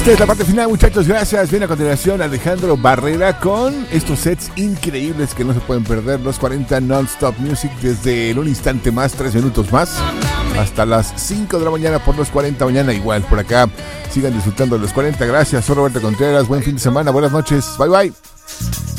Esta es la parte final, muchachos, gracias. Viene a continuación Alejandro Barrera con estos sets increíbles que no se pueden perder. Los 40 Non-Stop Music desde en un instante más, 3 minutos más, hasta las 5 de la mañana por los 40 mañana igual. Por acá sigan disfrutando de los 40. Gracias, soy Roberto Contreras. Buen fin de semana, buenas noches. Bye bye.